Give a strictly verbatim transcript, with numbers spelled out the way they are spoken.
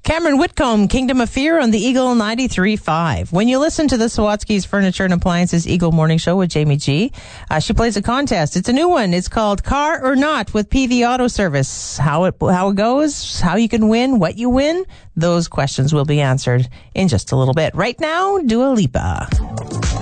Cameron Whitcomb, Kingdom of Fear on the Eagle ninety-three point five. When you listen to the Sawatsky's Furniture and Appliances Eagle Morning Show with Jamie G, uh, she plays a contest. It's a new one. It's called Car or Not with P V Auto Service. How it how it goes, how you can win, what you win, those questions will be answered in just a little bit. Right now, Dua Lipa.